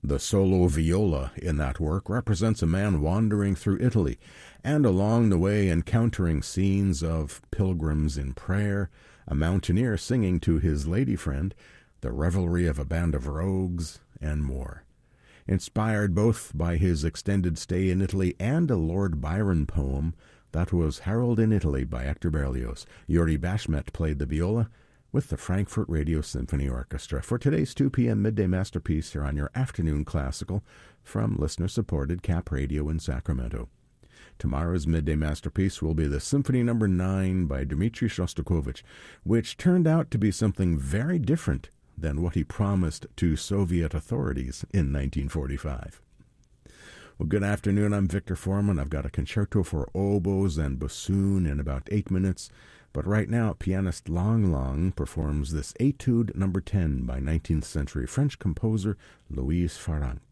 The solo viola in that work represents a man wandering through Italy, and along the way encountering scenes of pilgrims in prayer, a mountaineer singing to his lady friend, the revelry of a band of rogues, and more. Inspired both by his extended stay in Italy and a Lord Byron poem, that was Harold in Italy by Hector Berlioz. Yuri Bashmet played the viola with the Frankfurt Radio Symphony Orchestra for today's 2 p.m. Midday Masterpiece here on your afternoon classical from listener-supported Cap Radio in Sacramento. Tomorrow's Midday Masterpiece will be the Symphony No. 9 by Dmitri Shostakovich, which turned out to be something very different than what he promised to Soviet authorities in 1945. Well, good afternoon. I'm Victor Foreman. I've got a concerto for oboes and bassoon in about 8 minutes. But right now, pianist Lang Lang performs this Etude No. 10 by 19th century French composer Louise Farrenc.